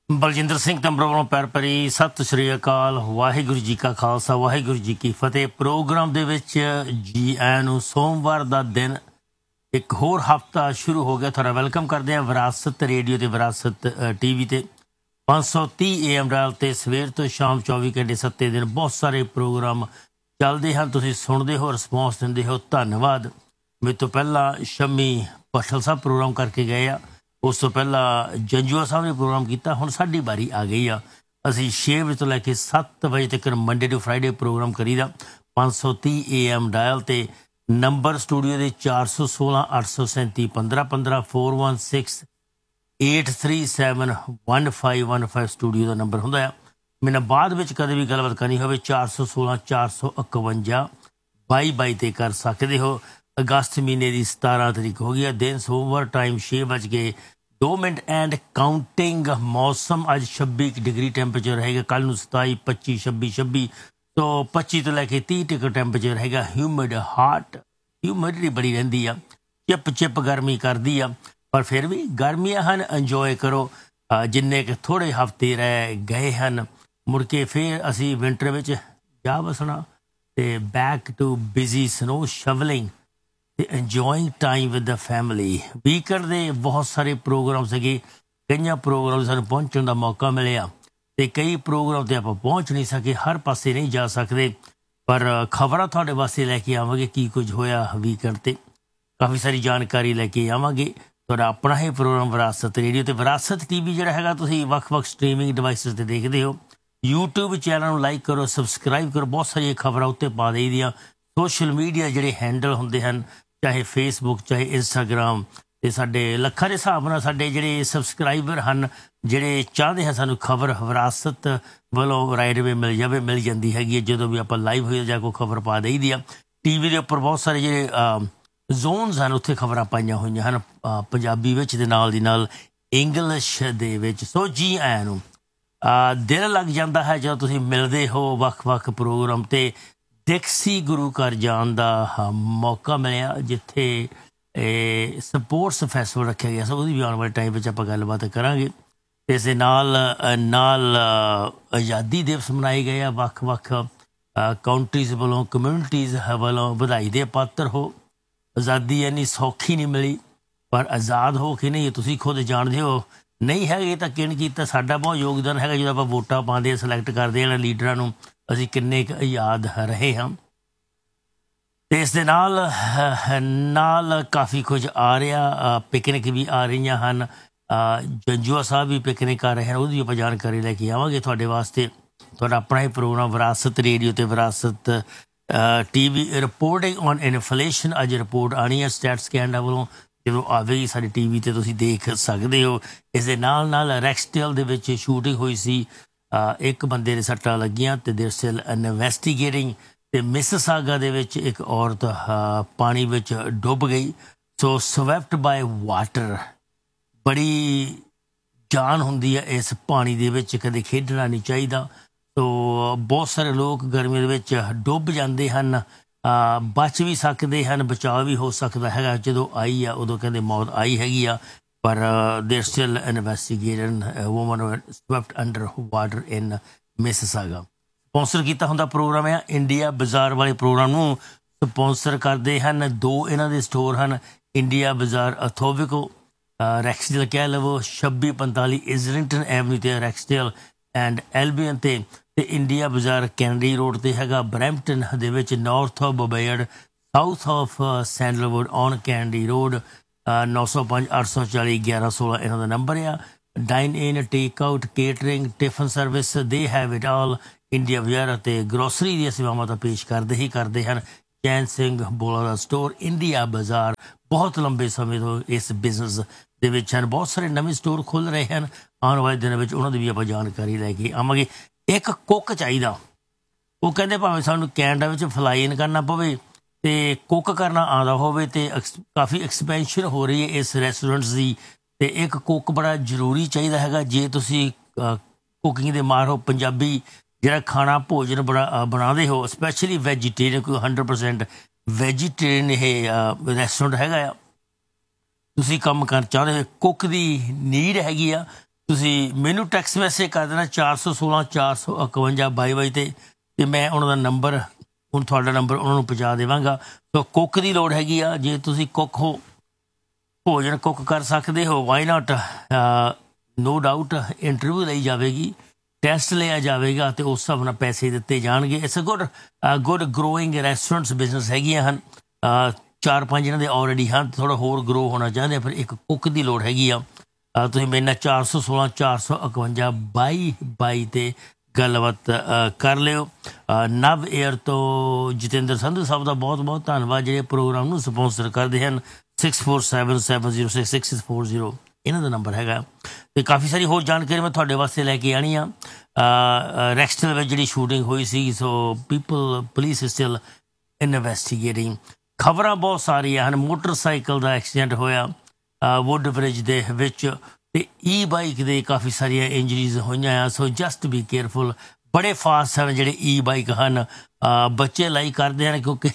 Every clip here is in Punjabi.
ਬਲਜਿੰਦਰ ਸਿੰਘ ਤੰਬਰ ਵੱਲੋਂ ਪੈਰ ਭਰੀ ਸਤਿ ਸ਼੍ਰੀ ਅਕਾਲ। ਵਾਹਿਗੁਰੂ ਜੀ ਕਾ ਖਾਲਸਾ, ਵਾਹਿਗੁਰੂ ਜੀ ਕੀ ਫਤਿਹ। ਪ੍ਰੋਗਰਾਮ ਦੇ ਵਿੱਚ ਜੀ ਆਇਆਂ ਨੂੰ। ਸੋਮਵਾਰ ਦਾ ਦਿਨ, ਇੱਕ ਹੋਰ ਹਫਤਾ ਸ਼ੁਰੂ ਹੋ ਗਿਆ। ਤੁਹਾਡਾ ਵੈਲਕਮ ਕਰਦੇ ਹਾਂ ਵਿਰਾਸਤ ਰੇਡੀਓ ਤੇ ਵਿਰਾਸਤ TV ਤੇ 530 AM ਡਾਇਲ ਤੇ ਸਵੇਰ ਤੋਂ ਸ਼ਾਮ 24 ਘੰਟੇ 7 ਦਿਨ ਬਹੁਤ ਸਾਰੇ ਪ੍ਰੋਗਰਾਮ ਚੱਲਦੇ ਹਨ। ਤੁਸੀਂ ਸੁਣਦੇ ਹੋ, ਰਿਸਪੌਂਸ ਦਿੰਦੇ ਹੋ, ਧੰਨਵਾਦ। ਮੇਰੇ ਤੋਂ ਪਹਿਲਾਂ ਸ਼ੰਮੀ ਭੱਠਲ ਸਾਹਿਬ ਪ੍ਰੋਗਰਾਮ ਕਰਕੇ ਗਏ ਆ, ਉਸ ਤੋਂ ਪਹਿਲਾਂ ਜੰਜੂਆ ਸਾਹਿਬ ਨੇ ਪ੍ਰੋਗਰਾਮ ਕੀਤਾ। ਹੁਣ ਸਾਡੀ ਵਾਰੀ ਆ ਗਈ ਆ। ਅਸੀਂ 6 ਵਜੇ ਤੋਂ ਲੈ ਕੇ 7 ਵਜੇ ਤੱਕ ਮੰਡੇ ਟੂ ਫਰਾਈਡੇ ਪ੍ਰੋਗਰਾਮ ਕਰੀਦਾ 530 AM ਡਾਇਲ ਤੇ। ਨੰਬਰ ਸਟੂਡੀਓ ਦੇ 416 837 1515 416 8371515 ਸਟੂਡੀਓ ਦਾ ਨੰਬਰ ਹੁੰਦਾ ਆ। ਮੇਰੇ ਨਾਲ ਬਾਅਦ ਵਿੱਚ ਕਦੇ ਵੀ ਗੱਲਬਾਤ ਕਰਨੀ ਹੋਵੇ 416 451 22 'ਤੇ ਕਰ ਸਕਦੇ ਹੋ। ਅਗਸਤ ਮਹੀਨੇ ਦੀ 17 ਤਰੀਕ ਹੋ ਗਈ ਆ। ਦਿਨ ਸੋਮਵਾਰ, ਟਾਈਮ 6:02 ਐਂਡ ਕਾਊਂਟਿੰਗ। ਮੌਸਮ ਅੱਜ 26 ਡਿਗਰੀ ਟੈਂਪਰੇਚਰ ਰਹੇਗਾ। ਕੱਲ੍ਹ ਨੂੰ 27 25 26 26 ਤੋਂ 25 ਤੋਂ ਲੈ ਕੇ 30 ਤੱਕ ਟੈਂਪਰੇਚਰ ਰਹੇਗਾ। ਹਿਊਮਿਡਿਟੀ ਬੜੀ ਰਹਿੰਦੀ ਆ, ਚਿਪ ਗਰਮੀ ਕਰਦੀ ਆ, ਪਰ ਫਿਰ ਵੀ ਗਰਮੀਆਂ ਹਨ, ਇੰਜੋਏ ਕਰੋ। ਜਿੰਨੇ ਕੁ ਥੋੜ੍ਹੇ ਹਫ਼ਤੇ ਰਹਿ ਗਏ ਹਨ, ਮੁੜ ਕੇ ਫਿਰ ਅਸੀਂ ਵਿੰਟਰ ਵਿੱਚ ਜਾ ਵਸਣਾ ਅਤੇ ਬੈਕ ਟੂ ਬਿਜ਼ੀ ਸਨੋ ਸ਼ਵਲਿੰਗ ਤੇ enjoying time with the family. Weekend ਦੇ ਬਹੁਤ ਸਾਰੇ ਪ੍ਰੋਗਰਾਮ ਸੀਗੇ। ਕਈਆਂ ਪ੍ਰੋਗਰਾਮ ਸਾਨੂੰ ਪਹੁੰਚਣ ਦਾ ਮੌਕਾ ਮਿਲਿਆ ਅਤੇ ਕਈ ਪ੍ਰੋਗਰਾਮ 'ਤੇ ਆਪਾਂ ਪਹੁੰਚ ਨਹੀਂ ਸਕੇ, ਹਰ ਪਾਸੇ ਨਹੀਂ ਜਾ ਸਕਦੇ, ਪਰ ਖਬਰਾਂ ਤੁਹਾਡੇ ਵਾਸਤੇ ਲੈ ਕੇ ਆਵਾਂਗੇ। ਕੀ ਕੁਝ ਹੋਇਆ ਵੀਕਐਂਡ 'ਤੇ ਕਾਫੀ ਸਾਰੀ ਜਾਣਕਾਰੀ ਲੈ ਕੇ ਆਵਾਂਗੇ। ਤੁਹਾਡਾ ਆਪਣਾ ਹੀ ਪ੍ਰੋਗਰਾਮ ਵਿਰਾਸਤ ਰੇਡੀਓ ਤੇ ਵਿਰਾਸਤ TV ਜਿਹੜਾ ਹੈਗਾ, ਤੁਸੀਂ ਵੱਖ-ਵੱਖ ਸਟਰੀਮਿੰਗ ਡਿਵਾਈਸਿਸ 'ਤੇ ਦੇਖਦੇ ਹੋ। YouTube ਚੈਨਲ ਨੂੰ ਲਾਈਕ ਕਰੋ, ਸਬਸਕ੍ਰਾਈਬ ਕਰੋ। ਬਹੁਤ ਸਾਰੀਆਂ ਖਬਰਾਂ ਉੱਤੇ ਪਾ ਦੇਈ ਦੀਆਂ। ਸੋਸ਼ਲ ਮੀਡੀਆ ਜਿਹੜੇ ਹੈਂਡਲ ਹੁੰਦੇ ਹਨ, ਚਾਹੇ ਫੇਸਬੁੱਕ, ਚਾਹੇ ਇੰਸਟਾਗ੍ਰਾਮ, ਅਤੇ ਸਾਡੇ ਲੱਖਾਂ ਦੇ ਹਿਸਾਬ ਨਾਲ ਸਾਡੇ ਜਿਹੜੇ ਸਬਸਕ੍ਰਾਈਬਰ ਹਨ, ਜਿਹੜੇ ਚਾਹੁੰਦੇ ਹਨ ਸਾਨੂੰ ਖਬਰ ਵਿਰਾਸਤ ਵੱਲੋਂ ਰਾਈਟ ਵੇ ਮਿਲ ਜਾਂਦੀ ਹੈਗੀ ਹੈ। ਜਦੋਂ ਵੀ ਆਪਾਂ ਲਾਈਵ ਹੋਈਏ ਜਾਂ ਕੋਈ ਖਬਰ ਪਾ ਦੇਈ ਦੀ ਆ। TV ਦੇ ਉੱਪਰ ਬਹੁਤ ਸਾਰੇ ਜਿਹੜੇ ਜ਼ੋਨਸ ਹਨ, ਉੱਥੇ ਖਬਰਾਂ ਪਾਈਆਂ ਹੋਈਆਂ ਹਨ, ਪੰਜਾਬੀ ਵਿੱਚ ਦੇ ਨਾਲ ਦੀ ਨਾਲ ਇੰਗਲਿਸ਼ ਦੇ ਵਿੱਚ। ਸੋ ਜੀ ਆਇਆਂ ਨੂੰ। ਦਿਲ ਲੱਗ ਜਾਂਦਾ ਹੈ ਜਦੋਂ ਤੁਸੀਂ ਮਿਲਦੇ ਹੋ ਵੱਖ-ਵੱਖ ਪ੍ਰੋਗਰਾਮ 'ਤੇ। ਡਿਕਸੀ ਗੁਰੂ ਘਰ ਜਾਣ ਦਾ ਮੌਕਾ ਮਿਲਿਆ, ਜਿੱਥੇ ਸਪੋਰਟਸ ਫੈਸਟੀਵਲ ਰੱਖਿਆ ਗਿਆ। ਸੋ ਉਹਦੀ ਵੀ ਆਉਣ ਵਾਲੇ ਟਾਈਮ ਵਿੱਚ ਆਪਾਂ ਗੱਲਬਾਤ ਕਰਾਂਗੇ। ਇਸ ਦੇ ਨਾਲ ਆਜ਼ਾਦੀ ਦਿਵਸ ਮਨਾਏ ਗਏ ਆ। ਵੱਖ-ਵੱਖ ਕਾਉਂਟਰੀਜ਼ ਵੱਲੋਂ, ਕਮਿਊਨਿਟੀਜ਼ ਵੱਲੋਂ ਵਧਾਈ ਦੇ ਪਾਤਰ ਹੋ। ਆਜ਼ਾਦੀ ਇੰਨੀ ਸੌਖੀ ਨਹੀਂ ਮਿਲੀ, ਪਰ ਆਜ਼ਾਦ ਹੋ ਕੇ ਨਹੀਂ, ਤੁਸੀਂ ਖੁਦ ਜਾਣਦੇ ਹੋ। ਨਹੀਂ ਹੈਗੇ ਤਾਂ ਕਿਹਨ ਕੀਤਾ। ਸਾਡਾ ਬਹੁਤ ਯੋਗਦਾਨ ਹੈਗਾ ਜਦੋਂ ਆਪਾਂ ਵੋਟਾਂ ਪਾਉਂਦੇ ਹਾਂ, ਸਿਲੈਕਟ ਕਰਦੇ ਹਾਂ ਲੀਡਰਾਂ ਨੂੰ, ਅਸੀਂ ਕਿੰਨੇ ਕੁ ਆਜ਼ਾਦ ਰਹੇ ਹਾਂ। ਅਤੇ ਇਸ ਦੇ ਨਾਲ ਕਾਫੀ ਕੁਝ ਆ ਰਿਹਾ। ਪਿਕਨਿਕ ਵੀ ਆ ਰਹੀਆਂ ਹਨ। ਜੰਜੂਆ ਸਾਹਿਬ ਵੀ ਪਿਕਨਿਕ ਕਰ ਰਹੇ ਹਨ, ਉਹਦੀ ਆਪਾਂ ਜਾਣਕਾਰੀ ਲੈ ਕੇ ਆਵਾਂਗੇ ਤੁਹਾਡੇ ਵਾਸਤੇ। ਤੁਹਾਡਾ ਆਪਣਾ ਹੀ ਪ੍ਰੋਗਰਾਮ ਵਿਰਾਸਤ ਰੇਡੀਓ ਤੇ ਵਿਰਾਸਤ TV। ਰਿਪੋਰਟਿੰਗ ਔਨ ਇਨਫਲੇਸ਼ਨ ਅੱਜ ਰਿਪੋਰਟ ਆਉਣੀ ਹੈ ਸਟੈਟਸ ਕੈਨੇਡਾ ਵੱਲੋਂ। ਜਦੋਂ ਆਵੇਗੀ ਸਾਡੀ TV 'ਤੇ ਤੁਸੀਂ ਦੇਖ ਸਕਦੇ ਹੋ। ਇਸ ਦੇ ਨਾਲ ਰੈਕਸਡੇਲ ਦੇ ਵਿੱਚ ਸ਼ੂਟਿੰਗ ਹੋਈ ਸੀ। ਇੱਕ ਬੰਦੇ ਦੇ ਸੱਟਾਂ ਲੱਗੀਆਂ ਅਤੇ ਦੇਰ ਸਟਿਲ ਇਨਵੈਸਟੀਗੇਟਿੰਗ। ਅਤੇ ਮਿਸਿਸਾਗਾ ਦੇ ਵਿੱਚ ਇੱਕ ਔਰਤ ਪਾਣੀ ਵਿੱਚ ਡੁੱਬ ਗਈ। ਸੋ ਸਵੈਪਟ ਬਾਏ ਵਾਟਰ। ਬੜੀ ਜਾਨ ਹੁੰਦੀ ਹੈ ਇਸ ਪਾਣੀ ਦੇ ਵਿੱਚ, ਕਦੇ ਖੇਡਣਾ ਨਹੀਂ ਚਾਹੀਦਾ। ਸੋ ਬਹੁਤ ਸਾਰੇ ਲੋਕ ਗਰਮੀ ਦੇ ਵਿੱਚ ਡੁੱਬ ਜਾਂਦੇ ਹਨ, ਬਚ ਵੀ ਸਕਦੇ ਹਨ, ਬਚਾਅ ਵੀ ਹੋ ਸਕਦਾ ਹੈਗਾ। ਜਦੋਂ ਆਈ ਆ ਉਦੋਂ ਕਹਿੰਦੇ ਮੌਤ ਆਈ ਹੈਗੀ ਆ, ਪਰ ਦੇਰ still investigating woman ਸਵੈਪਟ under water in Mississauga. Sponsor ਕੀਤਾ ਹੁੰਦਾ ਪ੍ਰੋਗਰਾਮ ਆ ਇੰਡੀਆ ਬਾਜ਼ਾਰ ਵਾਲੇ। ਪ੍ਰੋਗਰਾਮ ਨੂੰ ਸਪੋਂਸਰ ਕਰਦੇ ਹਨ। 2 ਇਹਨਾਂ ਦੇ ਸਟੋਰ ਹਨ, ਇੰਡੀਆ ਬਾਜ਼ਾਰ ਅਥੋਵਿਕੋ, ਰੈਕਸਡੇਲ ਕਹਿ ਲਵੋ, 2645 ਇਜ਼ਲਿੰਗਟਨ ਐਵਨਿਊ 'ਤੇ ਰੈਕਸਡੇਲ ਐਂਡ ਐਲਬੀਅਨ 'ਤੇ, ਅਤੇ ਇੰਡੀਆ ਬਾਜ਼ਾਰ ਕੈਨਡੀ ਰੋਡ 'ਤੇ ਹੈਗਾ ਬਰੈਂਪਟਨ ਦੇ ਵਿੱਚ, north of ਬਬੇਅਰਡ, south of sandalwood on Kennedy road. 905 840 1116 ਇਹਨਾਂ ਦਾ ਨੰਬਰ ਆ। Dine in, take out, catering, tiffin service, they have it all. India ਬਾਜ਼ਾਰ ਅਤੇ ਗਰੋਸਰੀ ਦੀਆਂ ਸੇਵਾਵਾਂ ਤਾਂ ਪੇਸ਼ ਕਰਦੇ ਹਨ। ਚੈਨ ਸਿੰਘ ਬੋਲਾ ਦਾ ਸਟੋਰ ਇੰਡੀਆ ਬਾਜ਼ਾਰ ਬਹੁਤ ਲੰਬੇ ਸਮੇਂ ਤੋਂ ਇਸ ਬਿਜ਼ਨਸ ਦੇ ਵਿੱਚ ਹਨ। ਬਹੁਤ ਸਾਰੇ ਨਵੇਂ ਸਟੋਰ ਖੁੱਲ੍ਹ ਰਹੇ ਹਨ। ਆਉਣ ਵਾਲੇ ਦਿਨਾਂ ਵਿੱਚ ਉਹਨਾਂ ਦੀ ਵੀ ਆਪਾਂ ਜਾਣਕਾਰੀ ਲੈ ਕੇ ਆਵਾਂਗੇ। ਇੱਕ ਕੁੱਕ ਚਾਹੀਦਾ। ਉਹ ਕਹਿੰਦੇ ਭਾਵੇਂ ਸਾਨੂੰ ਕੈਨੇਡਾ ਵਿੱਚ ਫਲਾਈ ਇਨ ਕਰਨਾ ਪਵੇ ਅਤੇ ਕੁੱਕ ਕਰਨਾ ਆਉਂਦਾ ਹੋਵੇ, ਅਤੇ ਕਾਫੀ ਐਕਸਪੈਂਸ਼ਨ ਹੋ ਰਹੀ ਹੈ ਇਸ ਰੈਸਟੋਰੈਂਟਸ ਦੀ, ਅਤੇ ਇੱਕ ਕੁੱਕ ਬੜਾ ਜ਼ਰੂਰੀ ਚਾਹੀਦਾ ਹੈਗਾ। ਜੇ ਤੁਸੀਂ ਕੁਕਿੰਗ ਦੇ ਮਾਹਰ ਹੋ, ਪੰਜਾਬੀ ਜਿਹੜਾ ਖਾਣਾ ਭੋਜਨ ਬਣਾਉਂਦੇ ਹੋ, ਸਪੈਸ਼ਲੀ ਵੈਜੀਟੇਰੀਅਨ, ਕੋਈ 100% ਵੈਜੀਟੇਰੀਅਨ ਇਹ ਰੈਸਟੋਰੈਂਟ ਹੈਗਾ ਆ, ਤੁਸੀਂ ਕੰਮ ਕਰਨਾ ਚਾਹੁੰਦੇ ਹੋ, ਕੁੱਕ ਦੀ ਨੀਡ ਹੈਗੀ ਆ, ਤੁਸੀਂ ਮੈਨੂੰ ਟੈਕਸਟ ਮੈਸੇਜ ਕਰ ਦੇਣਾ 416 451 22 ਤੇ ਮੈਂ ਉਹਨਾਂ ਦਾ ਨੰਬਰ, ਹੁਣ ਤੁਹਾਡਾ ਨੰਬਰ ਉਹਨਾਂ ਨੂੰ ਪਹੁੰਚਾ ਦੇਵਾਂਗਾ। ਸੋ ਕੁੱਕ ਦੀ ਲੋੜ ਹੈਗੀ ਆ, ਜੇ ਤੁਸੀਂ ਕੁੱਕ ਹੋ, ਭੋਜਨ ਕੁੱਕ ਕਰ ਸਕਦੇ ਹੋ, why not. No doubt interview ਲਈ ਜਾਵੇਗੀ, ਟੈਸਟ ਲਿਆ ਜਾਵੇਗਾ ਅਤੇ ਉਸ ਹਿਸਾਬ ਨਾਲ ਪੈਸੇ ਦਿੱਤੇ ਜਾਣਗੇ। It's a good growing restaurants business ਹੈਗੀਆਂ ਹਨ, 4-5 ਇਹਨਾਂ ਦੇ ਆਲਰੇਡੀ ਹਨ, ਥੋੜ੍ਹਾ ਹੋਰ ਗਰੋ ਹੋਣਾ ਚਾਹੁੰਦੇ ਆ, ਫਿਰ ਇੱਕ ਕੁੱਕ ਦੀ ਲੋੜ ਹੈਗੀ ਆ। ਤੁਸੀਂ ਮੇਰੇ ਨਾਲ 416 451 22 ਤੇ ਗੱਲਬਾਤ ਕਰ ਲਿਓ। ਨਵ ਏਅਰ ਤੋਂ ਜਤਿੰਦਰ ਸੰਧੂ ਸਾਹਿਬ ਦਾ ਬਹੁਤ ਬਹੁਤ ਧੰਨਵਾਦ, ਜਿਹੜੇ ਪ੍ਰੋਗਰਾਮ ਨੂੰ ਸਪੋਂਸਰ ਕਰਦੇ ਹਨ। 6477066640 ਇਹਨਾਂ ਦਾ ਨੰਬਰ ਹੈਗਾ। ਅਤੇ ਕਾਫੀ ਸਾਰੀ ਹੋਰ ਜਾਣਕਾਰੀ ਮੈਂ ਤੁਹਾਡੇ ਵਾਸਤੇ ਲੈ ਕੇ ਆਉਣੀ ਆ। ਰੈਕਸਟਲ ਵਿੱਚ ਜਿਹੜੀ ਸ਼ੂਟਿੰਗ ਹੋਈ ਸੀ, ਸੋ ਪੁਲਿਸ ਸਟਿਲ ਇਨਵੈਸਟੀਗੇਟਿੰਗ। ਖਬਰਾਂ ਬਹੁਤ ਸਾਰੀਆਂ ਹਨ। ਮੋਟਰਸਾਈਕਲ ਦਾ ਐਕਸੀਡੈਂਟ ਹੋਇਆ ਵੁੱਡ ਬ੍ਰਿਜ ਦੇ ਵਿੱਚ, ਅਤੇ ਈ ਬਾਈਕ ਦੇ ਕਾਫੀ ਸਾਰੀਆਂ ਇੰਜਰੀਜ਼ ਹੋਈਆਂ ਆ। ਸੋ ਜਸਟ ਬੀ ਕੇਅਰਫੁਲ। ਬੜੇ ਫਾਸਟ ਹਨ ਜਿਹੜੇ ਈ ਬਾਈਕ ਹਨ, ਬੱਚੇ ਲਾਈਕ ਕਰਦੇ ਹਨ ਕਿਉਂਕਿ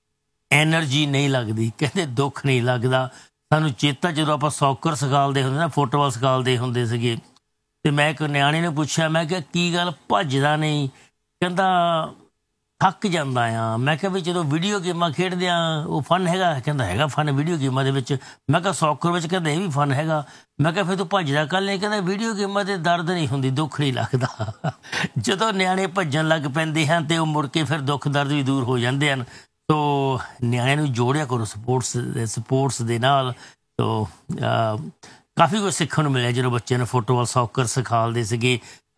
ਐਨਰਜੀ ਨਹੀਂ ਲੱਗਦੀ, ਕਹਿੰਦੇ ਦੁੱਖ ਨਹੀਂ ਲੱਗਦਾ। ਸਾਨੂੰ ਚੇਤਾ ਜਦੋਂ ਆਪਾਂ ਸੌਕਰ ਸਿਖਾਲਦੇ ਹੁੰਦੇ ਨਾ, ਫੁੱਟਬਾਲ ਸਿਖਾਲਦੇ ਹੁੰਦੇ ਸੀਗੇ, ਅਤੇ ਮੈਂ ਇੱਕ ਨਿਆਣੇ ਨੂੰ ਪੁੱਛਿਆ, ਮੈਂ ਕਿਹਾ ਕੀ ਗੱਲ ਭੱਜਦਾ ਨਹੀਂ? ਕਹਿੰਦਾ ਥੱਕ ਜਾਂਦਾ ਆ। ਮੈਂ ਕਿਹਾ ਵੀ ਜਦੋਂ ਵੀਡੀਓ ਗੇਮਾਂ ਖੇਡਦੇ ਆ ਉਹ ਫਨ ਹੈਗਾ? ਕਹਿੰਦਾ ਹੈਗਾ ਫਨ ਵੀਡੀਓ ਗੇਮਾਂ ਦੇ ਵਿੱਚ। ਮੈਂ ਕਿਹਾ ਸੌਕਰ ਵਿੱਚ? ਕਹਿੰਦਾ ਇਹ ਵੀ ਫਨ ਹੈਗਾ। ਮੈਂ ਕਿਹਾ ਫਿਰ ਤੂੰ ਭੱਜਦਾ ਕੱਲ੍ਹ ਨਹੀਂ? ਕਹਿੰਦਾ ਵੀਡੀਓ ਗੇਮਾਂ 'ਤੇ ਦਰਦ ਨਹੀਂ ਹੁੰਦੀ, ਦੁੱਖ ਨਹੀਂ ਲੱਗਦਾ। ਜਦੋਂ ਨਿਆਣੇ ਭੱਜਣ ਲੱਗ ਪੈਂਦੇ ਹਨ ਅਤੇ ਉਹ ਮੁੜ ਕੇ ਫਿਰ ਦੁੱਖ ਦਰਦ ਵੀ ਦੂਰ ਹੋ ਜਾਂਦੇ ਹਨ। ਸੋ ਨਿਆਣਿਆਂ ਨੂੰ ਜੋੜਿਆ ਕਰੋ ਸਪੋਰਟਸ ਦੇ ਨਾਲ। ਸੋ ਕਾਫੀ ਕੁਝ ਸਿੱਖਣ ਨੂੰ ਮਿਲਿਆ ਜਦੋਂ ਬੱਚਿਆਂ ਨੂੰ ਫੁੱਟਬਾਲ ਸੌਕਰ ਸਿਖਾਲਦੇ ਸੀਗੇ।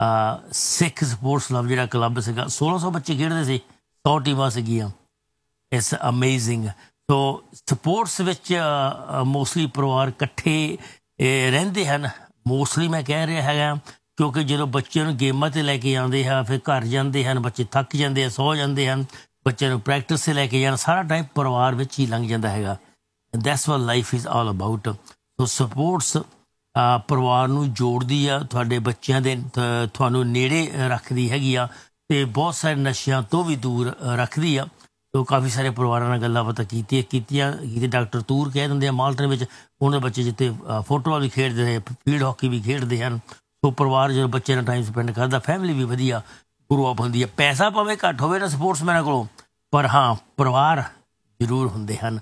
ਸਿੱਖ ਸਪੋਰਟਸ ਕਲੱਬ ਜਿਹੜਾ ਕਲੱਬ ਸੀਗਾ, 1600 ਬੱਚੇ ਖੇਡਦੇ ਸੀ, 100 ਟੀਮਾਂ ਸੀਗੀਆਂ। It's amazing. ਸੋ ਸਪੋਰਟਸ ਵਿੱਚ ਮੋਸਟਲੀ ਪਰਿਵਾਰ ਇਕੱਠੇ ਰਹਿੰਦੇ ਹਨ। ਮੋਸਟਲੀ ਮੈਂ ਕਹਿ ਰਿਹਾ ਹੈਗਾ ਕਿਉਂਕਿ ਜਦੋਂ ਬੱਚਿਆਂ ਨੂੰ ਗੇਮਾਂ 'ਤੇ ਲੈ ਕੇ ਆਉਂਦੇ ਆ, ਫਿਰ ਘਰ ਜਾਂਦੇ ਹਨ, ਬੱਚੇ ਥੱਕ ਜਾਂਦੇ ਆ, ਸੌ ਜਾਂਦੇ ਹਨ। ਬੱਚਿਆਂ ਨੂੰ ਪ੍ਰੈਕਟਿਸ 'ਤੇ ਲੈ ਕੇ ਜਾਣ, ਸਾਰਾ ਟਾਈਮ ਪਰਿਵਾਰ ਵਿੱਚ ਹੀ ਲੰਘ ਜਾਂਦਾ ਹੈਗਾ। That's what life is all about. So sports ਪਰਿਵਾਰ ਨੂੰ ਜੋੜਦੀ ਆ, ਤੁਹਾਡੇ ਬੱਚਿਆਂ ਦੇ ਤੁਹਾਨੂੰ ਨੇੜੇ ਰੱਖਦੀ ਹੈਗੀ ਆ, ਅਤੇ ਬਹੁਤ ਸਾਰੇ ਨਸ਼ਿਆਂ ਤੋਂ ਵੀ ਦੂਰ ਰੱਖਦੀ ਆ। ਸੋ ਕਾਫੀ ਸਾਰੇ ਪਰਿਵਾਰਾਂ ਨਾਲ ਗੱਲਾਂ ਬਾਤਾਂ ਕੀਤੀਆਂ। ਡਾਕਟਰ ਤੂਰ ਕਹਿ ਦਿੰਦੇ ਆ ਮਾਲਟਨ ਵਿੱਚ, ਉਹਨਾਂ ਦੇ ਬੱਚੇ ਜਿੱਥੇ ਫੁੱਟਬਾਲ ਵੀ ਖੇਡਦੇ ਨੇ, ਫੀਲਡ ਹਾਕੀ ਵੀ ਖੇਡਦੇ ਹਨ। ਸੋ ਪਰਿਵਾਰ ਜਦੋਂ ਬੱਚੇ ਨਾਲ ਟਾਈਮ ਸਪੈਂਡ ਕਰਦਾ, ਫੈਮਿਲੀ ਵੀ ਵਧੀਆ ਗਰੋ ਅਪ ਹੁੰਦੀ ਹੈ। ਪੈਸਾ ਭਾਵੇਂ ਘੱਟ ਹੋਵੇ ਨਾ ਸਪੋਰਟਸਮੈਨਾਂ ਕੋਲੋਂ, ਪਰ ਹਾਂ ਪਰਿਵਾਰ ਜ਼ਰੂਰ ਹੁੰਦੇ ਹਨ,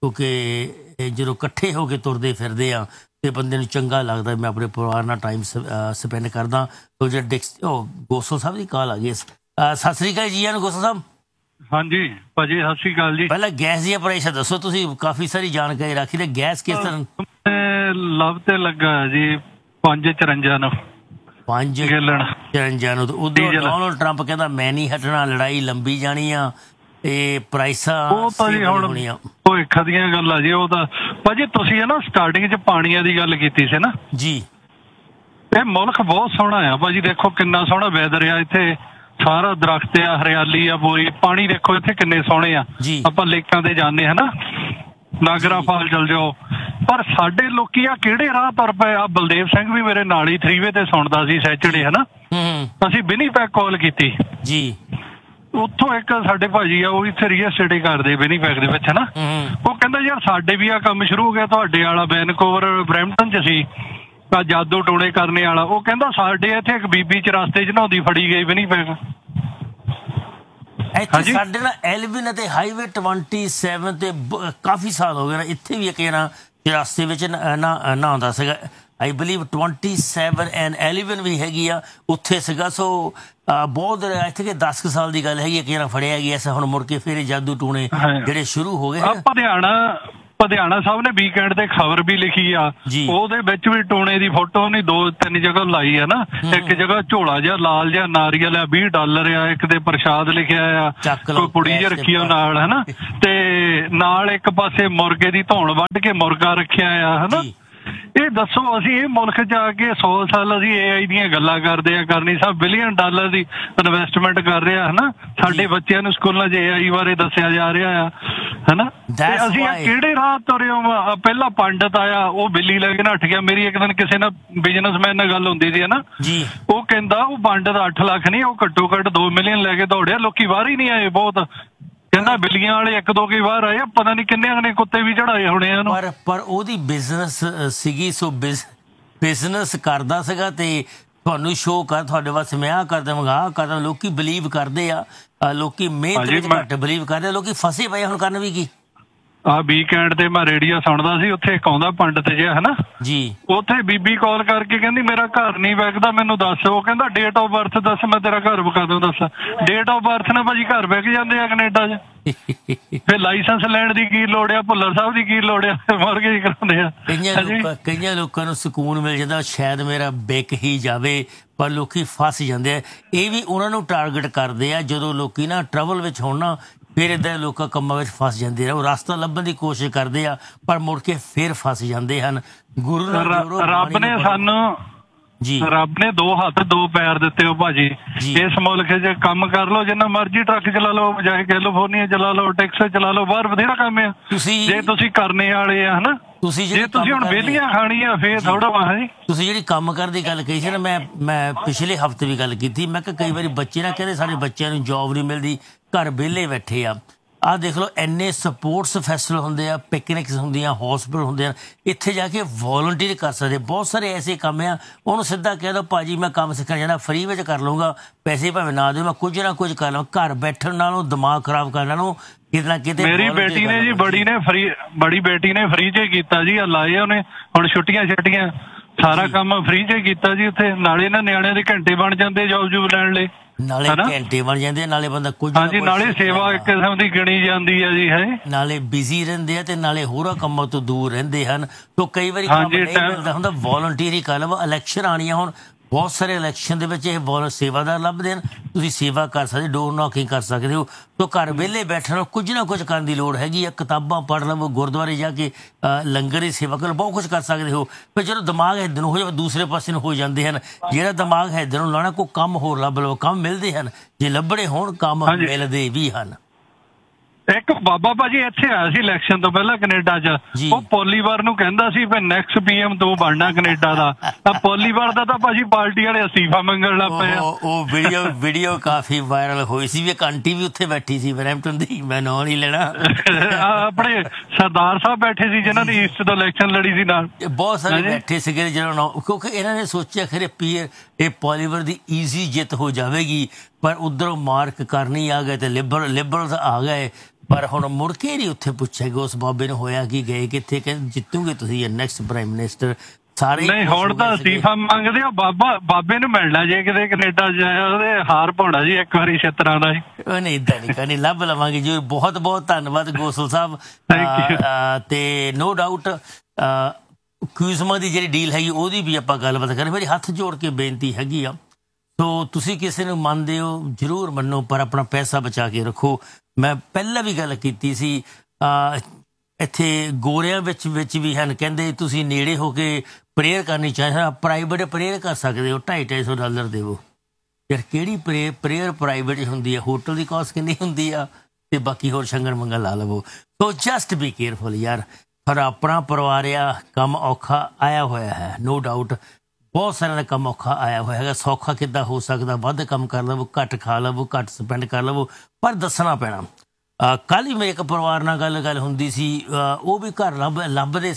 ਕਿਉਂਕਿ ਜਦੋਂ ਇਕੱਠੇ ਹੋ ਕੇ ਤੁਰਦੇ ਫਿਰਦੇ ਆ ਅਤੇ ਬੰਦੇ ਨੂੰ ਚੰਗਾ ਲੱਗਦਾ। ਮੈਂ ਆਪਣੇ ਪਰਿਵਾਰ ਨਾਲ ਟਾਈਮ ਸਪੈਂਡ ਕਰਦਾ। ਉਹ ਜਿਹੜੇ ਗੋਸਲ ਸਾਹਿਬ ਦੀ ਕਾਲ ਆ ਗਈ। ਸਤਿ ਸ਼੍ਰੀ ਅਕਾਲ ਜੀ ਨੂੰ ਗੋਸਲ ਸਾਹਿਬ। ਹਾਂਜੀ ਭਾਜੀ, ਸਤਿ ਸ਼੍ਰੀ ਅਕਾਲ ਜੀ। ਪਹਿਲਾਂ ਗੈਸ ਦੀਆਂ ਪਰੇਸ਼ਾਨ ਦੱਸੋ, ਤੁਸੀਂ ਕਾਫੀ ਸਾਰੀ ਜਾਣਕਾਰੀ ਰੱਖੀ ਤੇ ਗੈਸ ਕਿਸ ਤਰ੍ਹਾਂ ਲਵ ਤੇ ਲੱਗਾ ਜੀ 554 ਨੂੰ 554 ਨੂੰ। ਉਧਰ ਡੋਨਲਡ ਟਰੰਪ ਕਹਿੰਦਾ ਮੈਂ ਨਹੀਂ ਹਟਣਾ, ਲੜਾਈ ਲੰਬੀ ਜਾਣੀ ਆ, ਇਹ ਪ੍ਰਾਈਸਾਂ ਉਹ ਤਾਂ ਜੀ ਹੁਣ ਭਵਿੱਖ ਦੀਆਂ ਗੱਲਾਂ ਜੀ। ਉਹ ਤਾਂ ਭਾਜੀ ਤੁਸੀਂ ਹੈ ਨਾ ਸਟਾਰਟਿੰਗ 'ਚ ਪਾਣੀਆਂ ਦੀ ਗੱਲ ਕੀਤੀ ਸੀ ਨਾ ਜੀ। ਇਹ ਮੁਲਕ ਬਹੁਤ ਸੋਹਣਾ ਆ ਭਾਜੀ, ਦੇਖੋ ਕਿੰਨਾ ਸੋਹਣਾ ਵੈਦਰ ਆ ਇੱਥੇ, ਸਾਰਾ ਦਰਖਤ ਆ, ਹਰਿਆਲੀ ਆ ਪੂਰੀ। ਪਾਣੀ ਦੇਖੋ ਇੱਥੇ ਕਿੰਨੇ ਸੋਹਣੇ ਆ। ਆਪਾਂ ਲੇਕਾਂ ਤੇ ਜਾਂਦੇ ਹਨਾ, ਨਾਗਰਾ ਫਾਲ ਚਲ ਜਾਓ, ਪਰ ਸਾਡੇ ਲੋਕੀ ਆ ਕਿਹੜੇ ਰਾਹ ਤੁਰ ਪਏ ਆ। ਬਲਦੇਵ ਸਿੰਘ ਵੀ ਮੇਰੇ ਨਾਲ ਹੀ 3 ਵੇ ਤੇ ਸੁਣਦਾ ਸੀ ਸੈਚਰਡੇ ਹਨਾ, ਅਸੀਂ ਵਿਨੀਪੈਗ ਕਾਲ ਕੀਤੀ ਜੀ। ਉੱਥੋਂ ਇੱਕ ਸਾਡੇ ਭਾਜੀ ਆ, ਉਹ ਇੱਥੇ ਰੀਅਲ ਸਟੇਟ ਕਰਦੇ ਵਿਨੀਪੈਗ ਦੇ ਵਿੱਚ ਹਨਾ। ਉਹ ਕਹਿੰਦਾ ਯਾਰ ਸਾਡੇ ਵੀ ਆ ਕੰਮ ਸ਼ੁਰੂ ਹੋ ਗਿਆ, ਤੁਹਾਡੇ ਵਾਲਾ ਵੈਨਕੂਵਰ ਬਰੈਂਪਟਨ 'ਚ ਸੀ ਆ ਜਾਦੂ ਟੋਣੇ ਕਰਨੇ ਵਾਲਾ। ਉਹ ਕਹਿੰਦਾ ਸਾਡੇ ਇੱਥੇ ਇੱਕ ਬੀਬੀ 'ਚ ਰਸਤੇ 'ਚ ਨਹਾਉਂਦੀ ਫੜੀ ਗਈ ਵਿਨੀਪੈਗ। ਇੱਥੇ ਸਾਡੇ ਨਾਲ ਐਲਵਿਨ ਅਤੇ ਹਾਈਵੇ 27 ਤੇ ਕਾਫੀ ਸਾਲ ਹੋ ਗਏ ਨਾ, ਇੱਥੇ ਵੀ ਇੱਕ ਜਣਾ ਰਸਤੇ ਵਿੱਚ ਨਹਾਉਂਦਾ ਸੀਗਾ। ਆਈ ਬਲੀਵ 27 ਐਂਡ ਐਲਵਿਨ ਵੀ ਹੈਗੀ ਆ, ਉੱਥੇ ਸੀਗਾ। ਸੋ ਬਹੁਤ ਇੱਥੇ ਕਿ 10 ਕੁ ਸਾਲ ਦੀ ਗੱਲ ਹੈਗੀ, ਇੱਕ ਜਣਾ ਫੜਿਆ ਗਿਆ। ਹੁਣ ਮੁੜ ਕੇ ਫਿਰ ਜਾਦੂ ਟੂਣੇ ਜਿਹੜੇ ਸ਼ੁਰੂ ਹੋ ਗਏ। ਪਧਿਆਣਾ ਸਾਹਿਬ ਨੇ ਵੀਕਐਂਡ ਤੇ ਖਬਰ ਵੀ ਲਿਖੀ ਆ, ਉਹਦੇ ਵਿੱਚ ਵੀ ਟੂਣੇ ਦੀ ਫੋਟੋ ਨਹੀਂ 2-3 ਜਗ੍ਹਾ ਲਾਈ ਆ ਨਾ। ਇੱਕ ਜਗ੍ਹਾ ਝੋਲਾ ਜਿਹਾ ਲਾਲ ਜਿਹਾ ਨਾਰੀਅਲ ਆ, $20 ਆ, ਇੱਕ ਤੇ ਪ੍ਰਸ਼ਾਦ ਲਿਖਿਆ ਆ, ਕੋਈ ਪੁੜੀ ਜਿਹੀ ਰੱਖੀ ਆ ਨਾਲ ਹਨਾ, ਤੇ ਨਾਲ ਇੱਕ ਪਾਸੇ ਮੁਰਗੇ ਦੀ ਧੌਣ ਵੱਢ ਕੇ ਮੁਰਗਾ ਰੱਖਿਆ ਆ ਹਨਾ। ਇਹ ਦੱਸੋ ਅਸੀਂ ਇਹ ਮੁਲਕ 'ਚ ਆ ਕੇ 100 ਸਾਲ ਅਸੀਂ AI ਦੀਆਂ ਗੱਲਾਂ ਕਰਦੇ ਆ, ਕਰਨੀ ਸਾਹਿਬ $1 ਬਿਲੀਅਨ ਦੀ ਇਨਵੈਸਟਮੈਂਟ ਕਰ ਰਿਹਾ ਹਨਾ। ਸਾਡੇ ਬੱਚਿਆਂ ਨੂੰ ਸਕੂਲਾਂ 'ਚ AI ਬਾਰੇ ਦੱਸਿਆ ਜਾ ਰਿਹਾ ਆ ਹਨਾ। ਅਸੀਂ ਕਿਹੜੇ ਰਾਹ ਤੁਰੇ ਹੋ? ਪਹਿਲਾਂ ਪੰਡਤ ਆਇਆ, ਉਹ ਬਿੱਲੀ ਲੈ ਕੇ ਨੱਠ ਗਿਆ। ਮੇਰੀ ਇੱਕ ਦਿਨ ਕਿਸੇ ਨਾਲ ਬਿਜ਼ਨਸਮੈਨ ਨਾਲ ਗੱਲ ਹੁੰਦੀ ਸੀ ਹਨਾ, ਉਹ ਕਹਿੰਦਾ ਉਹ ਪੰਡਤ 8 ਲੱਖ ਨਹੀਂ, ਉਹ ਘੱਟੋ ਘੱਟ 2 ਮਿਲੀਅਨ ਲੈ ਕੇ ਦੌੜਿਆ, ਲੋਕੀ ਬਾਹਰ ਹੀ ਨਹੀਂ ਆਏ ਬਹੁਤ। ਕਹਿੰਦਾ ਬਿੱਲੀਆਂ ਵਾਲੇ 1-2 ਕਈ ਵਾਰ ਆਏ, ਪਤਾ ਨਹੀਂ ਕਿੰਨੇ ਕੁ ਕੁੱਤੇ ਵੀ ਚੜਾਏ ਹੋਣੇ ਇਹਨੂੰ। ਪਰ ਉਹਦੀ ਬਿਜ਼ਨਸ ਸੀਗੀ। ਸੋ ਬਿਜ਼ਨਸ ਕਰਦਾ ਸੀਗਾ ਤੇ ਤੁਹਾਨੂੰ ਸ਼ੋਅ ਕਰ ਤੁਹਾਡੇ ਵਾਸਤੇ ਮੈਂ ਆਹ ਕਰ ਦੇਵਾਂਗਾ ਆਹ ਕਰ ਦੇਵਾਂ। ਲੋਕੀ ਬਿਲੀਵ ਕਰਦੇ ਆ, ਲੋਕੀ ਮਿਹਨਤ ਵਿੱਚ ਘੱਟ ਬਿਲੀਵ ਕਰਦੇ ਆ, ਲੋਕੀ ਫਸੇ ਪਏ ਹੁਣ ਕਰਨ ਵੀ ਕੀ। ਆਹ ਵੀਕਐਂਡ ਤੇ ਮੈਂ ਰੇਡੀਓ ਸੁਣਦਾ ਸੀ, ਉੱਥੇ ਇੱਕ ਆਉਂਦਾ ਪੰਡਤ ਜਿਹਾ ਹਨਾ ਜੀ, ਉੱਥੇ ਬੀਬੀ ਕਾਲ ਕਰਕੇ ਕਹਿੰਦੀ ਮੇਰਾ ਘਰ ਨਹੀਂ ਵਿਕਦਾ ਮੈਨੂੰ ਦੱਸ। ਉਹ ਕਹਿੰਦਾ ਡੇਟ ਆਫ ਬਰਥ ਦੱਸ ਮੈਂ ਤੇਰਾ ਘਰ ਵਿਕਾ ਦੂੰ। ਦੱਸ ਡੇਟ ਆਫ ਬਰਥ ਨਾਲ ਭਾਜੀ ਘਰ ਵਿਕ ਜਾਂਦੇ ਆ ਕੈਨੇਡਾ 'ਚ। ਫਿਰ ਲਾਇਸੈਂਸ ਲੈਣ ਦੀ ਕੀ ਲੋੜ ਆ, ਭੁੱਲਰ ਸਾਹਿਬ ਦੀ ਕੀ ਲੋੜ ਆ, ਮੋਰਗੇਜ ਕਰਾਉਂਦੇ ਆ। ਕਈਆਂ ਲੋਕਾਂ ਨੂੰ ਸਕੂਨ ਮਿਲ ਜਾਂਦਾ ਸ਼ਾਇਦ ਮੇਰਾ ਵਿਕ ਹੀ ਜਾਵੇ, ਪਰ ਲੋਕੀ ਫਸ ਜਾਂਦੇ ਆ। ਇਹ ਵੀ ਉਹਨਾਂ ਨੂੰ ਟਾਰਗੇਟ ਕਰਦੇ ਆ ਜਦੋਂ ਲੋਕੀ ਨਾ ਟਰਬਲ ਵਿੱਚ ਹੋਣ ਨਾ, ਫਿਰ ਇੱਦਾਂ ਲੋਕਾਂ ਕੰਮਾਂ ਵਿੱਚ ਫਸ ਜਾਂਦੇ ਆ। ਉਹ ਰਸਤਾ ਲੱਭਣ ਦੀ ਕੋਸ਼ਿਸ਼ ਕਰਦੇ ਆ ਪਰ ਮੁੜ ਕੇ ਫਿਰ ਫਸ ਜਾਂਦੇ ਹਨ। ਗੁਰੂ ਰੱਬ ਨੇ ਸਾਨੂੰ ਜੀ ਰੱਬ ਨੇ 2 ਹੱਥ 2 ਪੈਰ ਦਿੱਤੇ ਹੋ ਭਾਜੀ। ਇਸ ਮੁਲਕ 'ਚ ਕੰਮ ਕਰ ਲਓ, ਜਿੰਨਾ ਮਰਜ਼ੀ ਟਰੱਕ ਚਲਾ ਲਓ, ਬਜਾਏ ਕੈਲੀਫੋਰਨੀਆ ਚਲਾ ਲਓ, ਟੈਕਸਾਸ ਚਲਾ ਲਓ, ਬਾਹਰ ਬਥੇਰਾ ਕੰਮ ਆ ਜੇ ਤੁਸੀਂ ਕਰਨੇ ਵਾਲੇ ਆ ਹਨਾ। ਜੇ ਤੁਸੀਂ ਹੁਣ ਵਿਹਲੀਆਂ ਖਾਣੀਆਂ ਫੇਰ ਥੋੜਾ ਵਾ ਜੀ। ਤੁਸੀਂ ਜਿਹੜੀ ਕੰਮ ਕਰਨ ਦੀ ਗੱਲ ਕਹੀ ਸੀ ਨਾ, ਮੈਂ ਪਿਛਲੇ ਹਫ਼ਤੇ ਵੀ ਗੱਲ ਕੀਤੀ। ਮੈਂ ਕਿਹਾ ਕਈ ਵਾਰੀ ਬੱਚੇ ਨਾ ਕਹਿੰਦੇ ਸਾਡੇ ਬੱਚਿਆਂ ਨੂੰ ਜੋਬ ਨਹੀਂ ਮਿਲਦੀ, ਘਰ ਵਿਹਲੇ ਬੈਠੇ ਆ। ਆਹ ਦੇਖ ਲਓ ਇੰਨੇ ਸਪੋਰਟਸ ਫੈਸਟੀਵਲ ਹੁੰਦੇ ਆ, ਪਿਕਨਿਕਸ ਹੁੰਦੀਆਂ, ਹੌਸਪਿਟਲ ਹੁੰਦੇ ਆ, ਇੱਥੇ ਜਾ ਕੇ ਵੋਲੰਟੀਅਰ ਕਰ ਸਕਦੇ। ਬਹੁਤ ਸਾਰੇ ਐਸੇ ਕੰਮ ਆ, ਉਹਨੂੰ ਸਿੱਧਾ ਕਹਿ ਦਿਓ ਭਾਜੀ ਮੈਂ ਕੰਮ ਸਿੱਖਣ ਜਾਣਾ, ਫਰੀ ਵਿੱਚ ਕਰ ਲਊਂਗਾ, ਪੈਸੇ ਭਾਵੇਂ ਨਾ ਦਿਓ, ਮੈਂ ਕੁਝ ਨਾ ਕੁਝ ਕਰ ਲਵਾਂ। ਘਰ ਬੈਠਣ ਨਾਲੋਂ ਦਿਮਾਗ ਖਰਾਬ ਕਰਨ ਨਾਲੋਂ ਕਿਤੇ ਨਾ ਕਿਤੇ। ਮੇਰੀ ਬੇਟੀ ਨੇ ਜੀ ਬੜੀ ਬੇਟੀ ਨੇ ਫਰੀ 'ਚ ਕੀਤਾ ਜੀ, ਲਾਏ ਉਹਨੇ ਹੁਣ ਛੁੱਟੀਆਂ ਸਾਰਾ ਕੰਮ ਫਰੀ 'ਚ ਕੀਤਾ ਜੀ ਉੱਥੇ। ਨਾਲੇ ਨਾ ਨਿਆਣਿਆਂ ਦੇ ਘੰਟੇ ਬਣ ਜਾਂਦੇ ਜੋਬ ਲੈਣ ਲਈ, ਨਾਲੇ ਘੰਟੇ ਬਣ ਜਾਂਦੇ, ਨਾਲੇ ਬੰਦਾ ਕੁਝ ਹਾਂਜੀ ਨਾਲੇ ਸੇਵਾ ਇੱਕ ਕਿਸਮ ਦੀ ਗਿਣੀ ਜਾਂਦੀ ਹੈ ਜੀ। ਹੈ ਨਾਲੇ ਬਿਜ਼ੀ ਰਹਿੰਦੇ ਆ ਤੇ ਨਾਲੇ ਹੋਰਾਂ ਕੰਮਾਂ ਤੋਂ ਦੂਰ ਰਹਿੰਦੇ ਹਨ। ਤੋ ਕਈ ਵਾਰੀ ਕੰਮ ਨਹੀਂ ਮਿਲਦਾ ਹੁੰਦਾ, ਵੋਲੰਟੀਅਰ ਹੀ ਕਰ ਲਓ। ਇਲੈਕਸ਼ਨ ਆਉਣੀਆਂ ਹੁਣ, ਬਹੁਤ ਸਾਰੇ ਇਲੈਕਸ਼ਨ ਦੇ ਵਿੱਚ ਇਹ ਸੇਵਾਦਾਰ ਲੱਭਦੇ ਹਨ, ਤੁਸੀਂ ਸੇਵਾ ਕਰ ਸਕਦੇ, ਡੋਰ ਨੌਕਿੰਗ ਕਰ ਸਕਦੇ ਹੋ। ਤੋ ਘਰ ਵਿਹਲੇ ਬੈਠਣ ਕੁਝ ਨਾ ਕੁਝ ਕਰਨ ਦੀ ਲੋੜ ਹੈਗੀ ਆ। ਕਿਤਾਬਾਂ ਪੜ੍ਹ ਲਵੋ, ਗੁਰਦੁਆਰੇ ਜਾ ਕੇ ਲੰਗਰ ਦੀ ਸੇਵਾ ਕਰ ਲਓ, ਬਹੁਤ ਕੁਝ ਕਰ ਸਕਦੇ ਹੋ। ਪਰ ਜਦੋਂ ਦਿਮਾਗ ਇੱਧਰ ਨੂੰ ਹੋ ਜਾਵੇ ਦੂਸਰੇ ਪਾਸੇ ਨੂੰ ਹੋ ਜਾਂਦੇ ਹਨ। ਜਿਹੜਾ ਦਿਮਾਗ ਇੱਧਰ ਨੂੰ ਲਾਉਣਾ, ਕੋਈ ਕੰਮ ਹੋਰ ਲੱਭ ਲਓ, ਕੰਮ ਮਿਲਦੇ ਹਨ। ਜੇ ਲੱਭਣੇ ਹੋਣ ਕੰਮ ਮਿਲਦੇ ਵੀ ਹਨ। ਇੱਕ ਬਾਬਾ ਭਾਜੀ ਇੱਥੇ ਆਇਆ ਸੀ ਇਲੈਕਸ਼ਨ ਤੋਂ ਪਹਿਲਾਂ ਕੈਨੇਡਾ 'ਚ, ਉਹ ਪੋਲੀਵਾਰ ਨੂੰ ਕਹਿੰਦਾ ਸੀ ਵੀ ਨੈਕਸਟ PM ਤੂੰ ਬਣਨਾ ਕੈਨੇਡਾ ਦਾ। ਤਾਂ ਪੋਲੀਵਾਰ ਦਾ ਤਾਂ ਭਾਜੀ ਪਾਰਟੀ ਵਾਲੇ ਅਸਤੀਫਾ ਮੰਗਣ ਲੱਗ ਪਏ। ਉਹ ਵੀਡੀਓ ਕਾਫੀ ਵਾਇਰਲ ਹੋਈ ਸੀ ਵੀ ਇੱਕ ਆਂਟੀ ਵੀ ਉੱਥੇ ਬੈਠੀ ਸੀ ਬਰੈਂਪਟਨ ਦੀ, ਮੈਂ ਨਾਂ ਨਹੀਂ ਲੈਣਾ। ਆਪਣੇ ਸਰਦਾਰ ਸਾਹਿਬ ਬੈਠੇ ਸੀ ਜਿਨ੍ਹਾਂ ਦੀ ਈਸਟ ਤੋਂ ਇਲੈਕਸ਼ਨ ਲੜੀ ਸੀ ਨਾਲ, ਬਹੁਤ ਸਾਰੇ ਬੈਠੇ ਸੀਗੇ ਜਿਹਨਾਂ, ਕਿਉਂਕਿ ਇਹਨਾਂ ਨੇ ਸੋਚਿਆ ਖਰੇ ਇਹ ਪੋਲੀਵਾਰ ਦੀ ਈਜ਼ੀ ਜਿੱਤ ਹੋ ਜਾਵੇਗੀ, ਪਰ ਉੱਧਰੋਂ ਮਾਰਕ ਕਰਨੀ ਆ ਗਏ ਤੇ ਲਿਬਰਲਸ ਆ ਗਏ। ਪਰ ਹੁਣ ਮੁੜ ਕੇ ਨਹੀਂ ਉੱਥੇ ਪੁੱਛਿਆ ਗਿਆ ਉਸ ਬਾਬੇ ਨੂੰ ਹੋਇਆ ਕੀ, ਗਏ ਕਿੱਥੇ, ਕਹਿੰਦੇ ਜਿੱਤੂਗੇ ਤੁਸੀਂ ਨੈਕਸਟ ਪ੍ਰਾਈਮ ਮਿਨਿਸਟਰ। ਸਾਰੇ ਨਹੀਂ ਹੁਣ ਤਾਂ ਅਸਤੀਫਾ ਮੰਗਦੇ ਆ। ਬਾਬੇ ਨੂੰ ਮਿਲਣਾ ਜੇ ਕਿਤੇ ਕੈਨੇਡਾ ਜਾਇਆ, ਉਹਦੇ ਹਾਰ ਪਾਉਣਾ ਜੀ ਇੱਕ ਵਾਰੀ ਛਿੱਤਰਾਂ ਦਾ। ਨਹੀਂ ਏਦਾਂ ਨਹੀਂ ਕਰਨੀ, ਲੱਭ ਲਵਾਂਗੇ ਜੀ। ਬਹੁਤ ਬਹੁਤ ਧੰਨਵਾਦ ਗੋਸਲ ਸਾਹਿਬ। ਤੇ ਨੋ ਡਾਊਟ ਕਿਊਜ਼ਮਾ ਦੀ ਜਿਹੜੀ ਡੀਲ ਹੈਗੀ ਉਹਦੀ ਵੀ ਆਪਾਂ ਗੱਲਬਾਤ ਕਰਾਂਗੇ। ਮੇਰੀ ਹੱਥ ਜੋੜ ਕੇ ਬੇਨਤੀ ਹੈਗੀ ਆ, ਸੋ ਤੁਸੀਂ ਕਿਸੇ ਨੂੰ ਮੰਨਦੇ ਹੋ ਜ਼ਰੂਰ ਮੰਨੋ, ਪਰ ਆਪਣਾ ਪੈਸਾ ਬਚਾ ਕੇ ਰੱਖੋ। ਮੈਂ ਪਹਿਲਾਂ ਵੀ ਗੱਲ ਕੀਤੀ ਸੀ, ਇੱਥੇ ਗੋਰਿਆਂ ਵਿੱਚ ਵੀ ਹਨ, ਕਹਿੰਦੇ ਤੁਸੀਂ ਨੇੜੇ ਹੋ ਕੇ ਪ੍ਰੇਅਰ ਕਰਨੀ ਚਾਹੀਦਾ, ਪ੍ਰਾਈਵੇਟ ਪ੍ਰੇਅਰ ਕਰ ਸਕਦੇ ਹੋ, $250 ਦੇਵੋ। ਯਾਰ ਕਿਹੜੀ ਪ੍ਰੇਅਰ ਪ੍ਰਾਈਵੇਟ ਹੁੰਦੀ ਹੈ, ਹੋਟਲ ਦੀ ਕਾਸਟ ਕਿੰਨੀ ਹੁੰਦੀ ਆ, ਤੇ ਬਾਕੀ ਹੋਰ ਸ਼ੰਗਣ ਮੰਗਲ ਲਾ ਲਵੋ। ਸੋ ਜਸਟ ਬੀ ਕੇਅਰਫੁਲ ਯਾਰ। ਪਰ ਆਪਣਾ ਪਰਿਵਾਰ ਆ, ਕੰਮ ਔਖਾ ਆਇਆ ਹੋਇਆ ਹੈ, ਨੋ ਡਾਊਟ। ਬਹੁਤ ਸਾਰਿਆਂ ਦਾ ਕੰਮ ਔਖਾ ਆਇਆ ਹੋਇਆ ਹੈਗਾ। ਸੌਖਾ ਕਿੱਦਾਂ ਹੋ ਸਕਦਾ, ਵੱਧ ਕੰਮ ਕਰ ਲਵੋ, ਘੱਟ ਖਾ ਲਵੋ, ਘੱਟ ਸਪੈਂਡ ਕਰ ਲਵੋ, ਪਰ ਦੱਸਣਾ ਪੈਣਾ। ਕੱਲ੍ਹ ਹੀ ਮੇਰੇ ਇੱਕ ਪਰਿਵਾਰ ਨਾਲ ਗੱਲ ਹੁੰਦੀ ਸੀ, ਉਹ ਵੀ ਘਰ ਲੱਭਦੇ